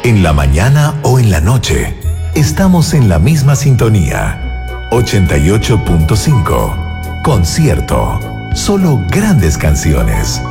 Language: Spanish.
En la mañana o en la noche, estamos en la misma sintonía. 88.5. Concierto. Solo grandes canciones.